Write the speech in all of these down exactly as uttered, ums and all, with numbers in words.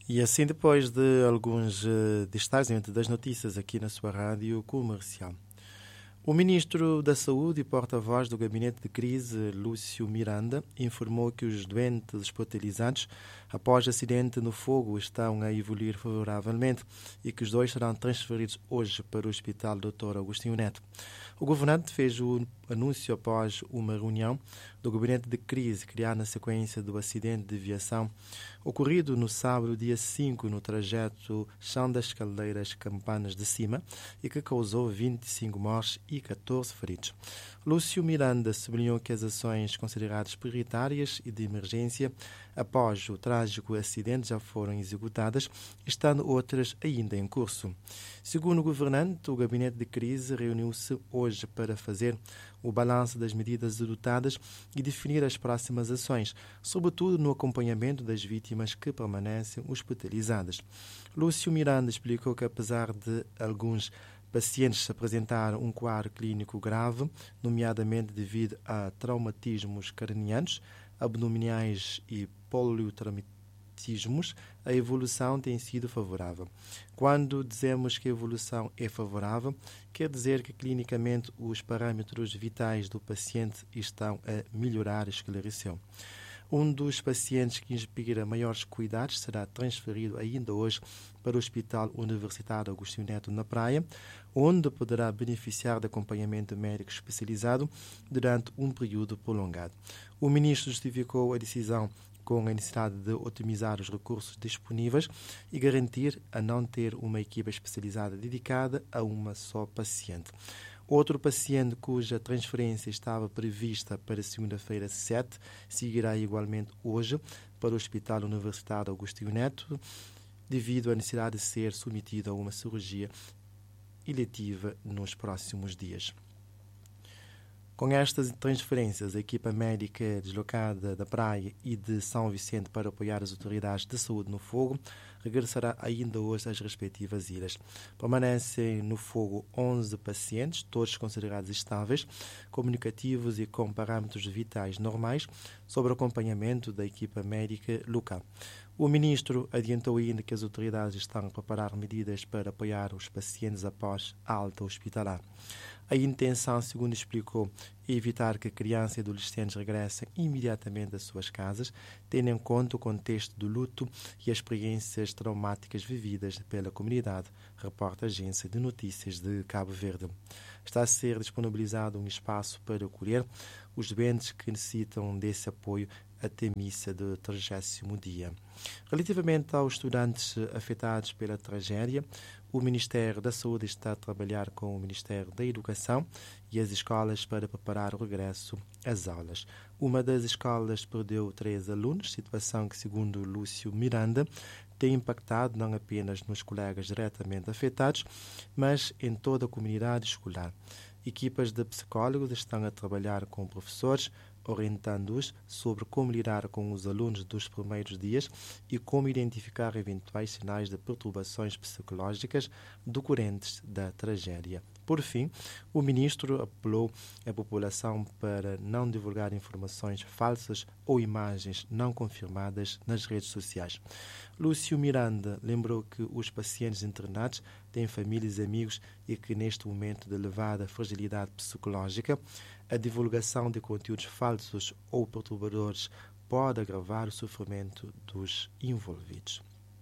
E assim, depois de alguns uh, destaques das notícias aqui na sua rádio comercial. O ministro da Saúde e porta-voz do Gabinete de Crise, Lúcio Miranda, informou que os doentes hospitalizados após acidente no fogo estão a evoluir favoravelmente e que os dois serão transferidos hoje para o Hospital doutor Agostinho Neto. O governante fez o anúncio após uma reunião do Gabinete de Crise criado na sequência do acidente de viação ocorrido no sábado, dia cinco, no trajeto Chão das Caldeiras Campanas de Cima e que causou vinte e cinco mortes e catorze feridos. Lúcio Miranda sublinhou que as ações consideradas prioritárias e de emergência após o trágico acidente já foram executadas, estando outras ainda em curso. Segundo o governante, o Gabinete de Crise reuniu-se hoje para fazer o balanço das medidas adotadas e definir as próximas ações, sobretudo no acompanhamento das vítimas que permanecem hospitalizadas. Lúcio Miranda explicou que, apesar de alguns pacientes apresentaram um quadro clínico grave, nomeadamente devido a traumatismos cranianos, abdominais e poliotraumatismos, a evolução tem sido favorável. Quando dizemos que a evolução é favorável, quer dizer que clinicamente os parâmetros vitais do paciente estão a melhorar, esclareceu. Um dos pacientes que inspira maiores cuidados será transferido ainda hoje para o Hospital Universitário Agostinho Neto na Praia, onde poderá beneficiar de acompanhamento médico especializado durante um período prolongado. O ministro justificou a decisão com a necessidade de otimizar os recursos disponíveis e garantir a não ter uma equipa especializada dedicada a uma só paciente. Outro paciente cuja transferência estava prevista para segunda-feira sete seguirá igualmente hoje para o Hospital Universitário Agostinho Neto, devido à necessidade de ser submetido a uma cirurgia eletiva nos próximos dias. Com estas transferências, a equipa médica deslocada da Praia e de São Vicente para apoiar as autoridades de saúde no fogo regressará ainda hoje às respectivas ilhas. Permanecem no fogo onze pacientes, todos considerados estáveis, comunicativos e com parâmetros vitais normais, sob acompanhamento da equipa médica local. O ministro adiantou ainda que as autoridades estão a preparar medidas para apoiar os pacientes após a alta hospitalar. A intenção, segundo explicou, é evitar que crianças e adolescentes regressem imediatamente às suas casas, tendo em conta o contexto do luto e as experiências traumáticas vividas pela comunidade, reporta a Agência de Notícias de Cabo Verde. Está a ser disponibilizado um espaço para acolher os doentes que necessitam desse apoio até missa do trigésimo dia. Relativamente aos estudantes afetados pela tragédia, o Ministério da Saúde está a trabalhar com o Ministério da Educação e as escolas para preparar o regresso às aulas. Uma das escolas perdeu três alunos, situação que, segundo Lúcio Miranda, tem impactado não apenas nos colegas diretamente afetados, mas em toda a comunidade escolar. Equipas de psicólogos estão a trabalhar com professores, orientando-os sobre como lidar com os alunos dos primeiros dias e como identificar eventuais sinais de perturbações psicológicas decorrentes da tragédia. Por fim, o ministro apelou à população para não divulgar informações falsas ou imagens não confirmadas nas redes sociais. Lúcio Miranda lembrou que os pacientes internados têm famílias e amigos e que, neste momento de elevada fragilidade psicológica, a divulgação de conteúdos falsos ou perturbadores pode agravar o sofrimento dos envolvidos.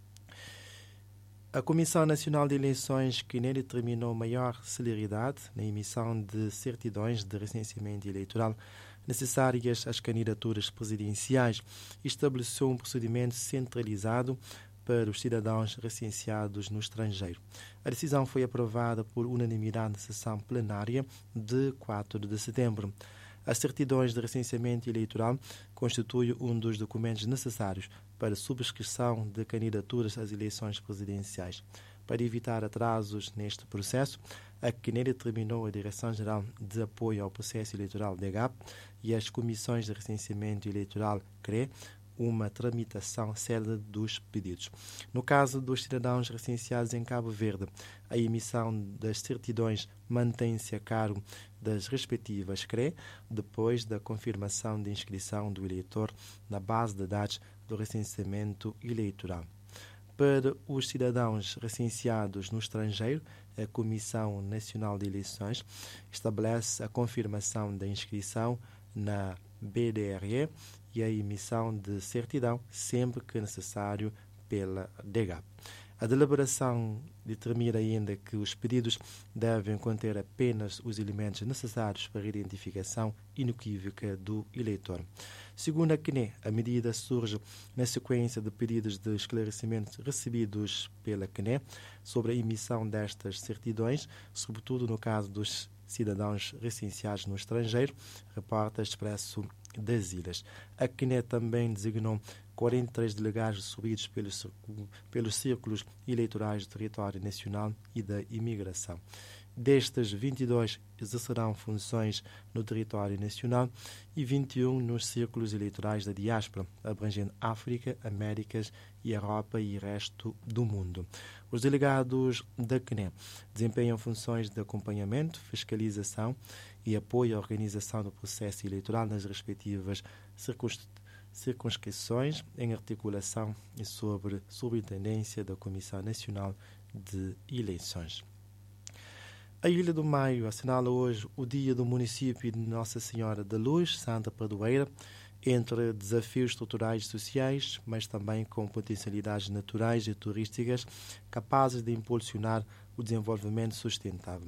A Comissão Nacional de Eleições, que nem determinou maior celeridade na emissão de certidões de recenseamento eleitoral necessárias às candidaturas presidenciais, estabeleceu um procedimento centralizado para os cidadãos recenseados no estrangeiro. A decisão foi aprovada por unanimidade na sessão plenária de quatro de setembro. As certidões de recenseamento eleitoral constituem um dos documentos necessários para a subscrição de candidaturas às eleições presidenciais. Para evitar atrasos neste processo, a C N E determinou a Direção-Geral de Apoio ao Processo Eleitoral D G A P e as Comissões de Recenseamento Eleitoral C R E uma tramitação célere dos pedidos. No caso dos cidadãos recenseados em Cabo Verde, a emissão das certidões mantém-se a cargo das respectivas C R E, depois da confirmação de inscrição do eleitor na base de dados do recenseamento eleitoral. Para os cidadãos recenseados no estrangeiro, a Comissão Nacional de Eleições estabelece a confirmação da inscrição na B D R E e a emissão de certidão, sempre que necessário, pela D G A P. A deliberação determina ainda que os pedidos devem conter apenas os elementos necessários para a identificação inequívoca do eleitor. Segundo a C N E, a medida surge na sequência de pedidos de esclarecimento recebidos pela C N E sobre a emissão destas certidões, sobretudo no caso dos cidadãos recenseados no estrangeiro, reporta Expresso das Ilhas. A C N E também designou quarenta e três delegados subidos pelos, pelos círculos eleitorais do território nacional e da imigração. Destes, vinte e dois exercerão funções no território nacional e vinte e um nos círculos eleitorais da diáspora, abrangendo África, Américas e Europa e resto do mundo. Os delegados da C N E desempenham funções de acompanhamento, fiscalização e apoio à organização do processo eleitoral nas respectivas circunstâncias circunscrições em articulação e sobre superintendência da Comissão Nacional de Eleições. A Ilha do Maio assinala hoje o Dia do Município de Nossa Senhora da Luz, Santa Padroeira, entre desafios estruturais e sociais, mas também com potencialidades naturais e turísticas capazes de impulsionar o desenvolvimento sustentável.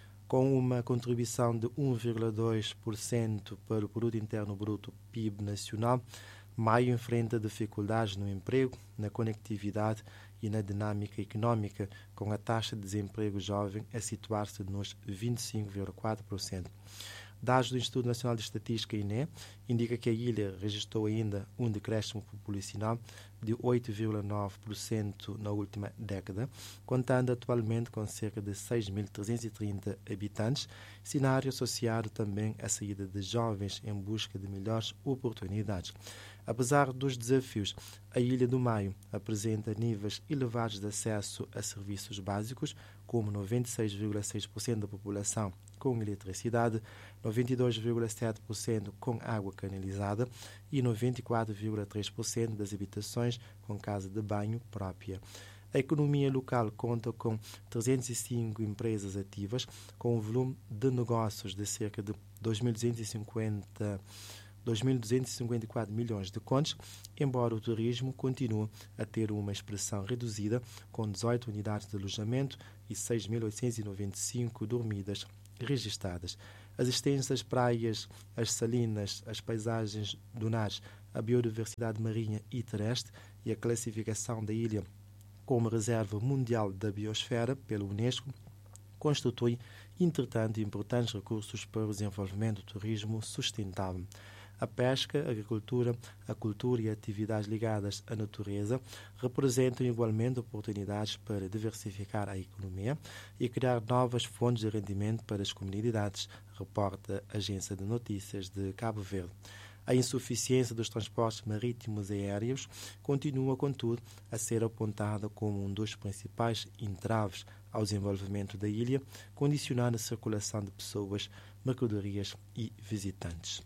Com uma contribuição de um vírgula dois por cento para o Produto Interno Bruto P I B nacional, Maio enfrenta dificuldades no emprego, na conectividade e na dinâmica econômica, com a taxa de desemprego jovem a situar-se nos vinte e cinco vírgula quatro por cento. Dados do Instituto Nacional de Estatística, I N E, indica que a ilha registrou ainda um decréscimo populacional de oito vírgula nove por cento na última década, contando atualmente com cerca de seis mil trezentos e trinta habitantes, cenário associado também à saída de jovens em busca de melhores oportunidades. Apesar dos desafios, a Ilha do Maio apresenta níveis elevados de acesso a serviços básicos, como noventa e seis vírgula seis por cento da população com eletricidade, noventa e dois vírgula sete por cento com água canalizada e noventa e quatro vírgula três por cento das habitações com casa de banho própria. A economia local conta com trezentas e cinco empresas ativas, com um volume de negócios de cerca de dois mil duzentos e cinquenta dois mil duzentos e cinquenta e quatro milhões de contos, embora o turismo continue a ter uma expressão reduzida, com dezoito unidades de alojamento e seis mil oitocentos e noventa e cinco dormidas registadas. As extensas praias, as salinas, as paisagens dunares, a biodiversidade marinha e terrestre e a classificação da ilha como Reserva Mundial da Biosfera pela Unesco constituem, entretanto, importantes recursos para o desenvolvimento do turismo sustentável. A pesca, a agricultura, a cultura e atividades ligadas à natureza representam igualmente oportunidades para diversificar a economia e criar novas fontes de rendimento para as comunidades, reporta a Agência de Notícias de Cabo Verde. A insuficiência dos transportes marítimos e aéreos continua, contudo, a ser apontada como um dos principais entraves ao desenvolvimento da ilha, condicionando a circulação de pessoas, mercadorias e visitantes.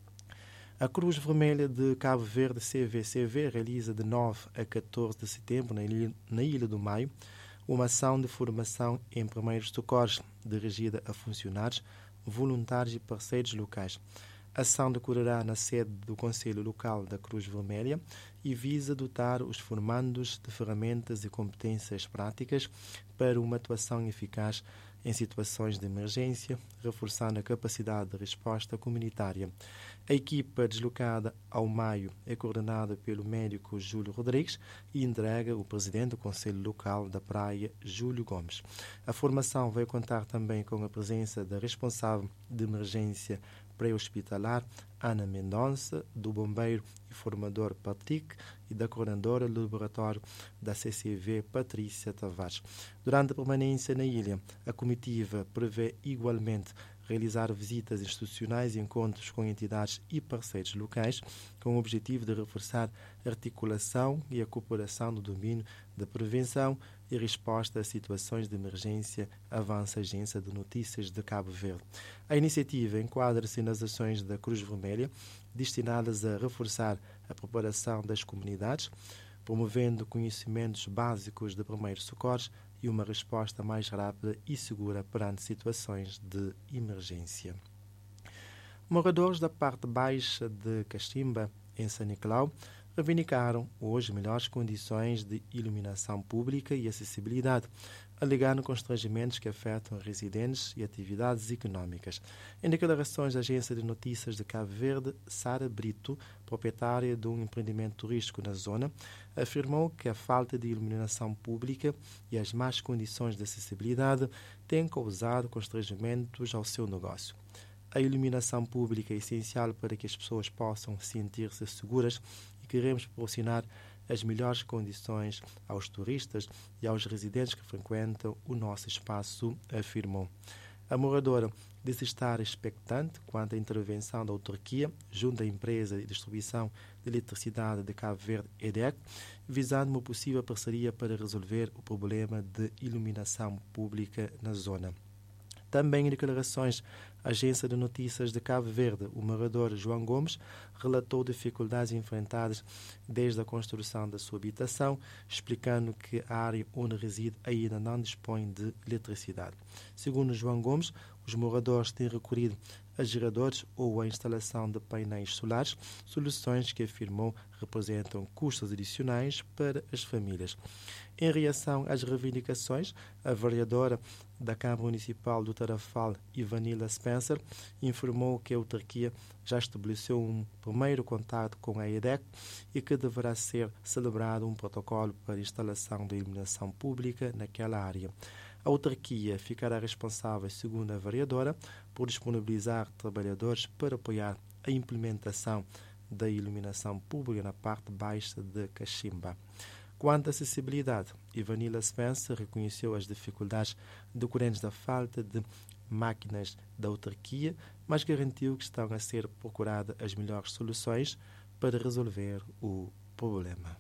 A Cruz Vermelha de Cabo Verde, C V C V, realiza de nove a catorze de setembro, na Ilha, na Ilha do Maio, uma ação de formação em primeiros socorros dirigida a funcionários, voluntários e parceiros locais. A ação decorrerá na sede do Conselho Local da Cruz Vermelha e visa dotar os formandos de ferramentas e competências práticas para uma atuação eficaz em situações de emergência, reforçando a capacidade de resposta comunitária. A equipa deslocada ao Maio é coordenada pelo médico Júlio Rodrigues e entrega o presidente do Conselho Local da Praia, Júlio Gomes. A formação vai contar também com a presença da responsável de emergência pré-hospitalar, Ana Mendonça, do bombeiro e formador Patrick e da coordenadora do laboratório da C C V, Patrícia Tavares. Durante a permanência na ilha, a comitiva prevê igualmente realizar visitas institucionais e encontros com entidades e parceiros locais, com o objetivo de reforçar a articulação e a cooperação no domínio da prevenção e resposta a situações de emergência, avança a Agência de Notícias de Cabo Verde. A iniciativa enquadra-se nas ações da Cruz Vermelha, destinadas a reforçar a preparação das comunidades, promovendo conhecimentos básicos de primeiros socorros e uma resposta mais rápida e segura perante situações de emergência. Moradores da parte baixa de Cachimba, em São Nicolau, reivindicaram hoje melhores condições de iluminação pública e acessibilidade, alegando constrangimentos que afetam residentes e atividades económicas. Em declarações da agência de notícias de Cabo Verde, Sara Brito, proprietária de um empreendimento turístico na zona, afirmou que a falta de iluminação pública e as más condições de acessibilidade têm causado constrangimentos ao seu negócio. A iluminação pública é essencial para que as pessoas possam sentir-se seguras e queremos proporcionar as melhores condições aos turistas e aos residentes que frequentam o nosso espaço, afirmou. A moradora disse estar expectante quanto à intervenção da autarquia junto à empresa de distribuição de eletricidade de Cabo Verde, E D E C, visando uma possível parceria para resolver o problema de iluminação pública na zona. Também em declarações à agência de notícias de Cabo Verde, o morador João Gomes relatou dificuldades enfrentadas desde a construção da sua habitação, explicando que a área onde reside ainda não dispõe de eletricidade. Segundo João Gomes, os moradores têm recorrido a geradores ou a instalação de painéis solares, soluções que afirmou representam custos adicionais para as famílias. Em reação às reivindicações, a vereadora da Câmara Municipal do Tarrafal, Ivanila Spencer, informou que a autarquia já estabeleceu um primeiro contato com a E D E C e que deverá ser celebrado um protocolo para a instalação da iluminação pública naquela área. A autarquia ficará responsável, segundo a vereadora, por disponibilizar trabalhadores para apoiar a implementação da iluminação pública na parte baixa de Cachimba. Quanto à acessibilidade, Ivanila Spencer reconheceu as dificuldades decorrentes da falta de máquinas da autarquia, mas garantiu que estão a ser procuradas as melhores soluções para resolver o problema.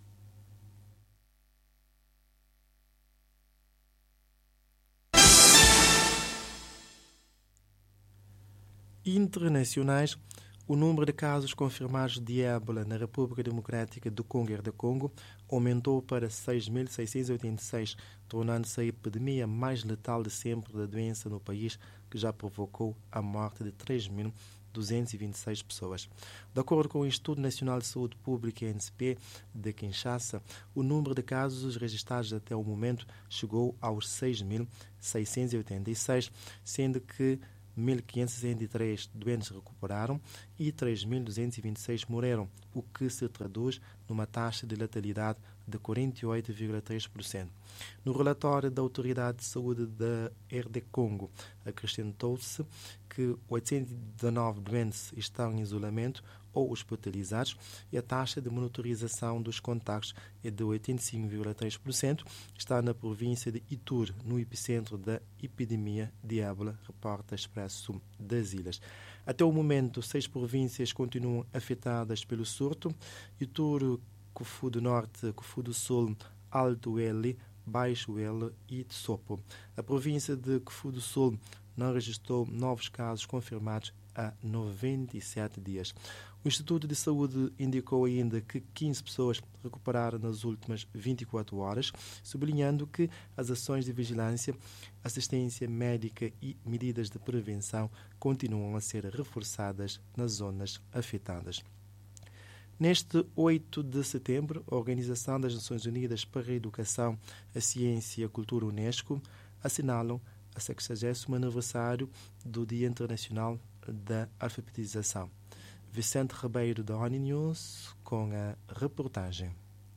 Internacionais, o número de casos confirmados de ébola na República Democrática do Congo R D Congo aumentou para seis mil seiscentos e oitenta e seis, tornando-se a epidemia mais letal de sempre da doença no país, que já provocou a morte de três mil duzentas e vinte e seis pessoas. De acordo com o Instituto Nacional de Saúde Pública, I N S P, de Kinshasa, o número de casos registrados até o momento chegou aos seis mil seiscentos e oitenta e seis, sendo que mil quinhentos e sessenta e três doentes recuperaram e três mil duzentos e vinte e seis morreram, o que se traduz numa taxa de letalidade de quarenta e oito vírgula três por cento. No relatório da Autoridade de Saúde da R D Congo, acrescentou-se que oitocentos e dezenove doentes estão em isolamento ou hospitalizados e a taxa de monitorização dos contactos é de oitenta e cinco vírgula três por cento. Está na província de Ituri, no epicentro da epidemia de ébola, reporta Expresso das Ilhas. Até o momento, seis províncias continuam afetadas pelo surto: Ituri, Cufu do Norte, Cufu do Sul, Alto Uele, Baixo Uele e Tsopo. A província de Cufu do Sul não registrou novos casos confirmados há noventa e sete dias. O Instituto de Saúde indicou ainda que quinze pessoas recuperaram nas últimas vinte e quatro horas, sublinhando que as ações de vigilância, assistência médica e medidas de prevenção continuam a ser reforçadas nas zonas afetadas. Neste oito de setembro, a Organização das Nações Unidas para a Educação, a Ciência e a Cultura, UNESCO, assinalam a sexagésimo aniversário do Dia Internacional da Alfabetização. Vicente Ribeiro, da ONU News, com a reportagem.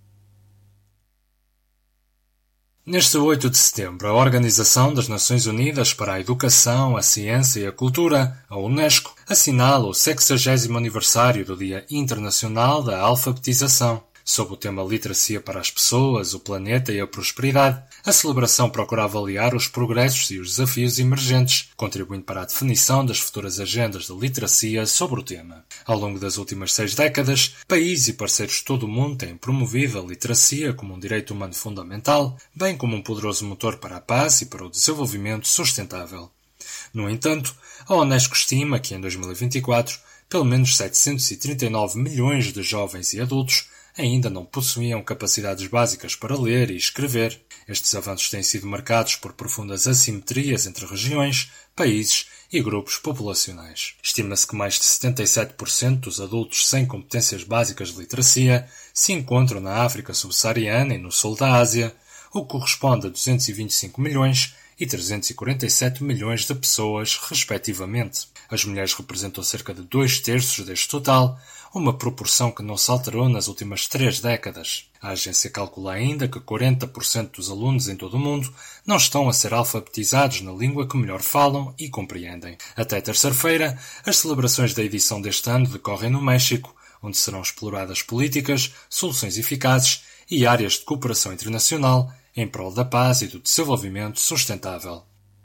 Neste oito de setembro, a Organização das Nações Unidas para a Educação, a Ciência e a Cultura, a UNESCO, assinala o sexagésimo aniversário do Dia Internacional da Alfabetização. Sob o tema Literacia para as Pessoas, o Planeta e a Prosperidade, a celebração procura avaliar os progressos e os desafios emergentes, contribuindo para a definição das futuras agendas de literacia sobre o tema. Ao longo das últimas seis décadas, países e parceiros de todo o mundo têm promovido a literacia como um direito humano fundamental, bem como um poderoso motor para a paz e para o desenvolvimento sustentável. No entanto, a UNESCO estima que em dois mil e vinte e quatro, pelo menos setecentos e trinta e nove milhões de jovens e adultos ainda não possuíam capacidades básicas para ler e escrever. Estes avanços têm sido marcados por profundas assimetrias entre regiões, países e grupos populacionais. Estima-se que mais de setenta e sete por cento dos adultos sem competências básicas de literacia se encontram na África subsaariana e no sul da Ásia, o que corresponde a duzentos e vinte e cinco milhões e trezentos e quarenta e sete milhões de pessoas, respectivamente. As mulheres representam cerca de dois terços deste total, uma proporção que não se alterou nas últimas três décadas. A agência calcula ainda que quarenta por cento dos alunos em todo o mundo não estão a ser alfabetizados na língua que melhor falam e compreendem. Até terça-feira, as celebrações da edição deste ano decorrem no México, onde serão exploradas políticas, soluções eficazes e áreas de cooperação internacional em prol da paz e do desenvolvimento sustentável.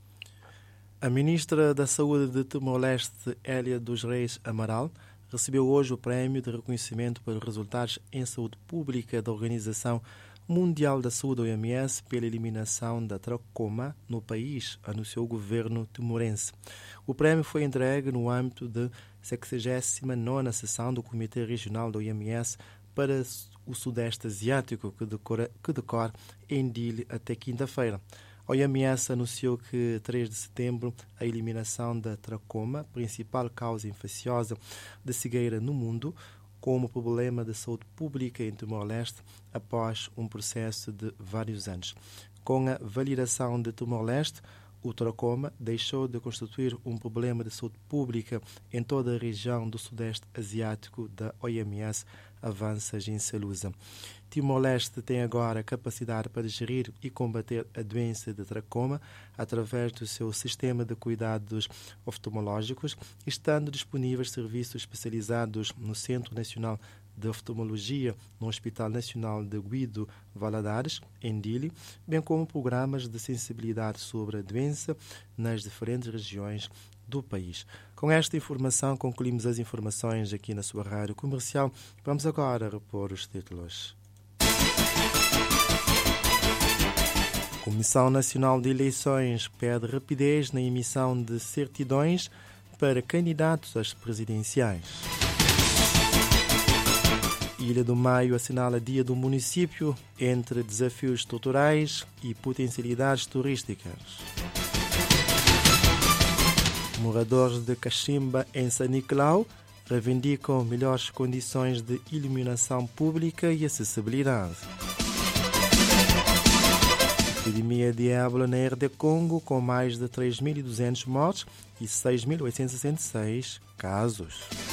A ministra da Saúde de Timor-Leste, Hélia dos Reis Amaral, recebeu hoje o Prémio de Reconhecimento pelos Resultados em Saúde Pública da Organização Mundial da Saúde, O M S, pela eliminação da tracoma no país, anunciou o governo timorense. O prémio foi entregue no âmbito da sexagésima nona sessão do Comitê Regional da O M S para o Sudeste Asiático, que decorre, que decorre em Dili até quinta-feira. A O M S anunciou que três de setembro a eliminação da tracoma, principal causa infecciosa de cegueira no mundo, como problema de saúde pública em Timor-Leste após um processo de vários anos. Com a validação de Timor-Leste, o tracoma deixou de constituir um problema de saúde pública em toda a região do Sudeste Asiático da O M S, avança Gincelusa. Timor-Leste tem agora a capacidade para gerir e combater a doença de tracoma através do seu sistema de cuidados oftalmológicos, estando disponíveis serviços especializados no Centro Nacional de Oftalmologia, no Hospital Nacional de Guido Valadares, em Dili, bem como programas de sensibilidade sobre a doença nas diferentes regiões do país. Com esta informação, concluímos as informações aqui na sua rádio comercial. Vamos agora repor os títulos. A Comissão Nacional de Eleições pede rapidez na emissão de certidões para candidatos às presidenciais. Ilha do Maio assinala Dia do Município entre desafios estruturais e potencialidades turísticas. Moradores de Cachimba, em San Nicolau, reivindicam melhores condições de iluminação pública e acessibilidade. Epidemia de ébola na R D Congo, com mais de três mil e duzentos mortes e seis mil oitocentos e sessenta e seis casos.